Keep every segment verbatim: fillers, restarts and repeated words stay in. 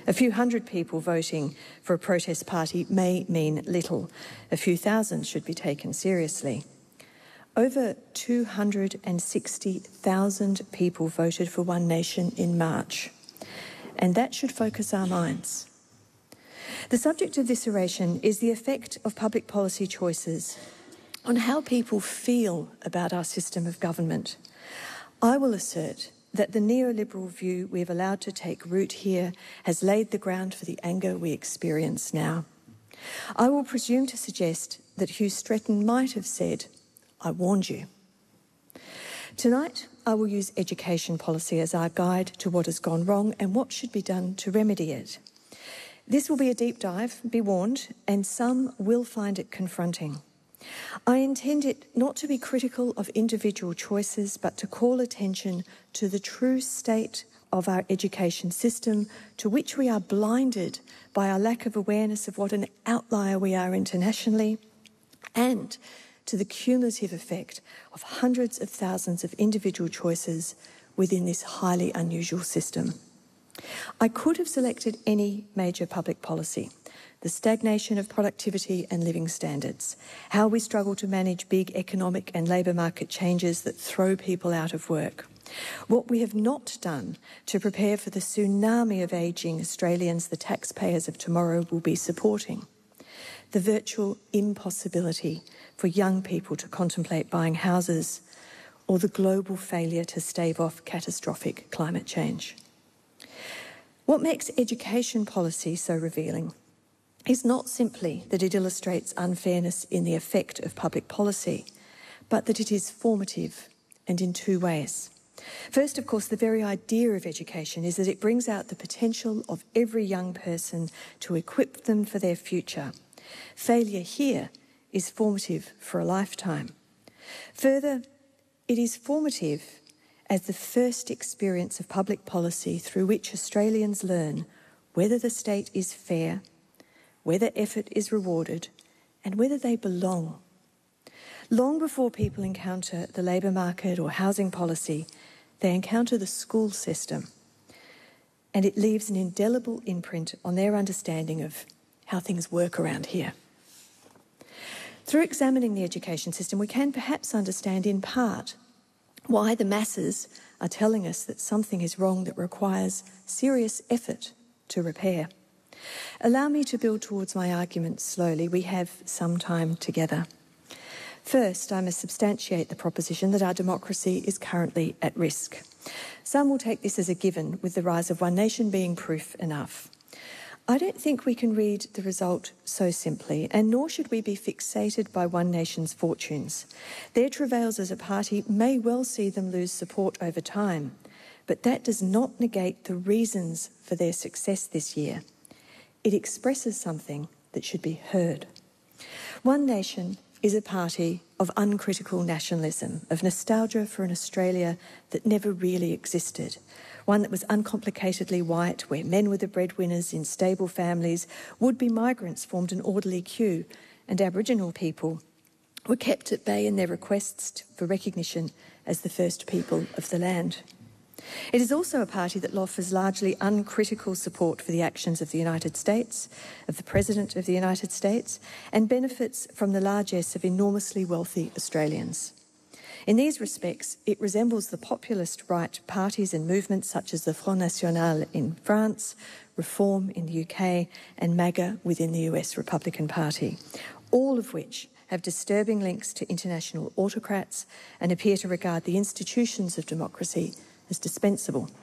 A few hundred people voting for a protest party may mean little. A few thousand should be taken seriously. Over two hundred sixty thousand people voted for One Nation in March, and that should focus our minds. The subject of this oration is the effect of public policy choices on how people feel about our system of government. I will assert that the neoliberal view we have allowed to take root here has laid the ground for the anger we experience now. I will presume to suggest that Hugh Stretton might have said, "I warned you." Tonight, I will use education policy as our guide to what has gone wrong and what should be done to remedy it. This will be a deep dive, be warned, and some will find it confronting. I intend it not to be critical of individual choices, but to call attention to the true state of our education system, to which we are blinded by our lack of awareness of what an outlier we are internationally, and to the cumulative effect of hundreds of thousands of individual choices within this highly unusual system. I could have selected any major public policy: the stagnation of productivity and living standards, how we struggle to manage big economic and labour market changes that throw people out of work, what we have not done to prepare for the tsunami of ageing Australians the taxpayers of tomorrow will be supporting, the virtual impossibility for young people to contemplate buying houses, or the global failure to stave off catastrophic climate change. What makes education policy so revealing is not simply that it illustrates unfairness in the effect of public policy, but that it is formative, and in two ways. First, of course, the very idea of education is that it brings out the potential of every young person to equip them for their future. Failure here is formative for a lifetime. Further, it is formative as the first experience of public policy through which Australians learn whether the state is fair, whether effort is rewarded, and whether they belong. Long before people encounter the labour market or housing policy, they encounter the school system, and it leaves an indelible imprint on their understanding of how things work around here. Through examining the education system, we can perhaps understand in part why the masses are telling us that something is wrong that requires serious effort to repair. Allow me to build towards my argument slowly. We have some time together. First, I must substantiate the proposition that our democracy is currently at risk. Some will take this as a given, with the rise of One Nation being proof enough. I don't think we can read the result so simply, and nor should we be fixated by One Nation's fortunes. Their travails as a party may well see them lose support over time, but that does not negate the reasons for their success this year. It expresses something that should be heard. One Nation is a party of uncritical nationalism, of nostalgia for an Australia that never really existed, one that was uncomplicatedly white, where men were the breadwinners in stable families, would-be migrants formed an orderly queue, and Aboriginal people were kept at bay in their requests for recognition as the first people of the land. It is also a party that offers largely uncritical support for the actions of the United States, of the President of the United States, and benefits from the largesse of enormously wealthy Australians. In these respects, it resembles the populist right parties and movements such as the Front National in France, Reform in the U K, and MAGA within the U S Republican Party, all of which have disturbing links to international autocrats and appear to regard the institutions of democracy as dispensable.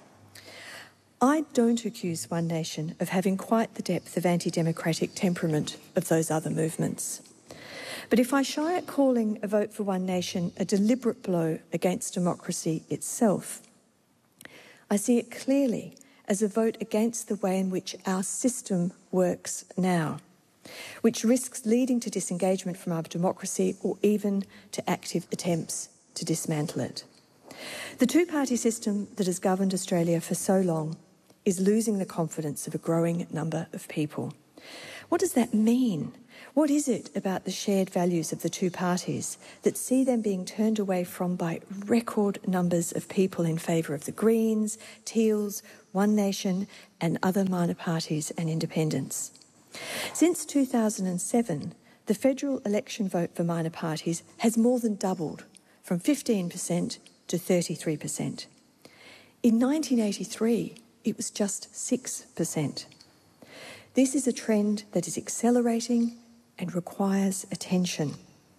I don't accuse One Nation of having quite the depth of anti-democratic temperament of those other movements. But if I shy at calling a vote for One Nation a deliberate blow against democracy itself, I see it clearly as a vote against the way in which our system works now, which risks leading to disengagement from our democracy or even to active attempts to dismantle it. The two-party system that has governed Australia for so long is losing the confidence of a growing number of people. What does that mean? What is it about the shared values of the two parties that see them being turned away from by record numbers of people in favour of the Greens, Teals, One Nation and other minor parties and independents? Since two thousand seven, the federal election vote for minor parties has more than doubled, from fifteen percent to thirty-three percent. In nineteen eighty-three, it was just six percent. This is a trend that is accelerating and requires attention.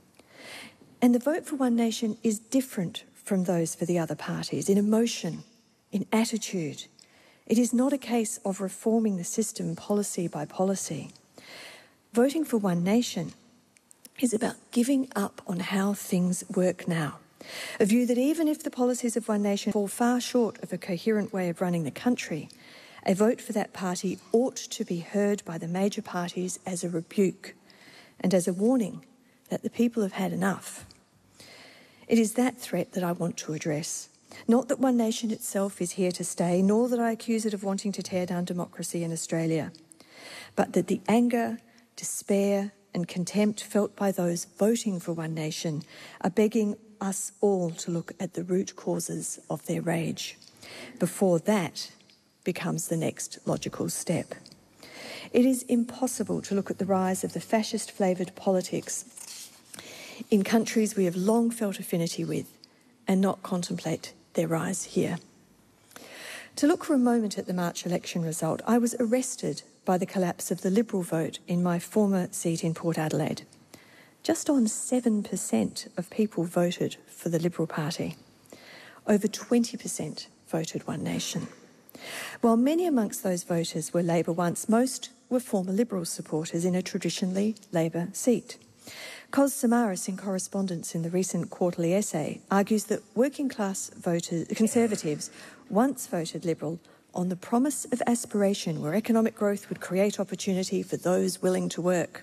And the vote for One Nation is different from those for the other parties in emotion, in attitude. It is not a case of reforming the system policy by policy. Voting for One Nation is about giving up on how things work now. A view that even if the policies of One Nation fall far short of a coherent way of running the country, a vote for that party ought to be heard by the major parties as a rebuke and as a warning that the people have had enough. It is that threat that I want to address. Not that One Nation itself is here to stay, nor that I accuse it of wanting to tear down democracy in Australia, but that the anger, despair and contempt felt by those voting for One Nation are begging us all to look at the root causes of their rage before that becomes the next logical step. It is impossible to look at the rise of the fascist-flavoured politics in countries we have long felt affinity with and not contemplate their rise here. To look for a moment at the March election result, I was arrested by the collapse of the Liberal vote in my former seat in Port Adelaide. Just on seven percent of people voted for the Liberal Party. Over twenty percent voted One Nation. While many amongst those voters were Labor once, most were former Liberal supporters in a traditionally Labor seat. Cos Samaras, in correspondence in the recent quarterly essay, argues that working-class voters, Conservatives once voted Liberal on the promise of aspiration where economic growth would create opportunity for those willing to work.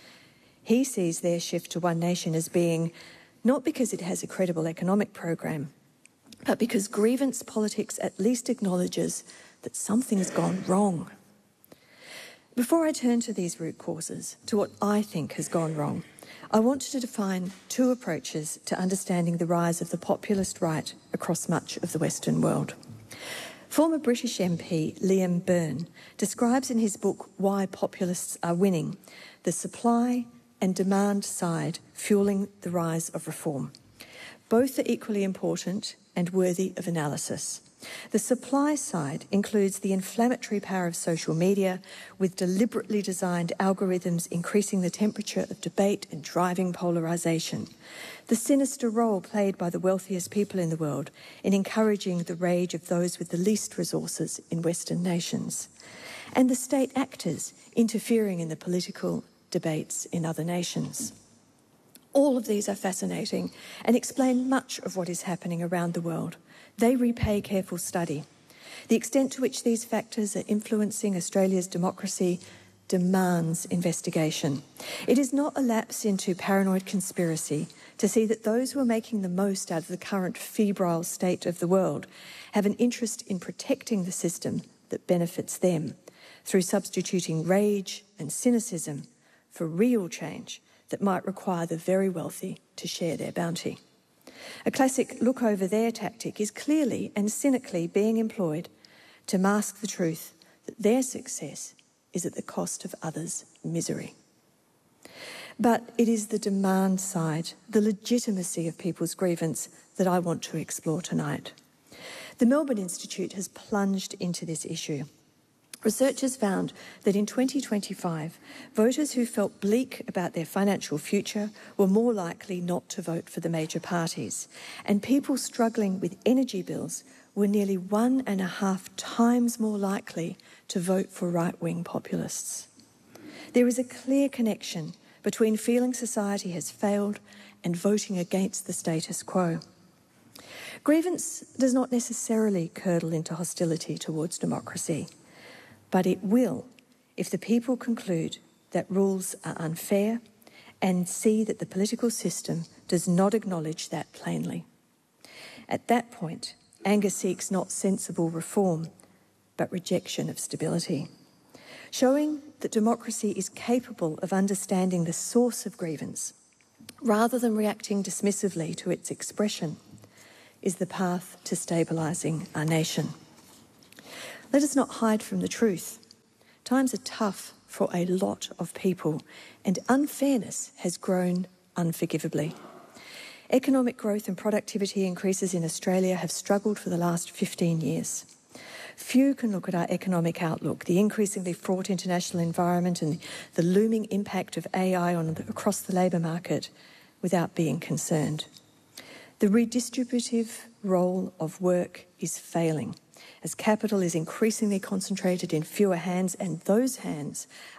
He sees their shift to One Nation as being not because it has a credible economic program, but because grievance politics at least acknowledges that something's gone wrong. Before I turn to these root causes, to what I think has gone wrong, I want to define two approaches to understanding the rise of the populist right across much of the Western world. Former British M P Liam Byrne describes in his book Why Populists Are Winning the supply and demand side fueling the rise of reform. Both are equally important and worthy of analysis. The supply side includes the inflammatory power of social media, with deliberately designed algorithms increasing the temperature of debate and driving polarisation. The sinister role played by the wealthiest people in the world in encouraging the rage of those with the least resources in Western nations. And the state actors interfering in the political debates in other nations. All of these are fascinating and explain much of what is happening around the world. They repay careful study. The extent to which these factors are influencing Australia's democracy demands investigation. It is not a lapse into paranoid conspiracy to see that those who are making the most out of the current febrile state of the world have an interest in protecting the system that benefits them through substituting rage and cynicism for real change that might require the very wealthy to share their bounty. A classic look over there tactic is clearly and cynically being employed to mask the truth that their success is at the cost of others' misery. But it is the demand side, the legitimacy of people's grievance, that I want to explore tonight. The Melbourne Institute has plunged into this issue. Researchers found that in twenty twenty-five, voters who felt bleak about their financial future were more likely not to vote for the major parties, and people struggling with energy bills were nearly one and a half times more likely to vote for right-wing populists. There is a clear connection between feeling society has failed and voting against the status quo. Grievance does not necessarily curdle into hostility towards democracy, but it will if the people conclude that rules are unfair and see that the political system does not acknowledge that plainly. At that point, anger seeks not sensible reform, but rejection of stability. Showing that democracy is capable of understanding the source of grievance, rather than reacting dismissively to its expression, is the path to stabilising our nation. Let us not hide from the truth. Times are tough for a lot of people, and unfairness has grown unforgivably. Economic growth and productivity increases in Australia have struggled for the last fifteen years. Few can look at our economic outlook, the increasingly fraught international environment and the looming impact of A I on the, across the labour market without being concerned. The redistributive role of work is failing, as capital is increasingly concentrated in fewer hands, and those hands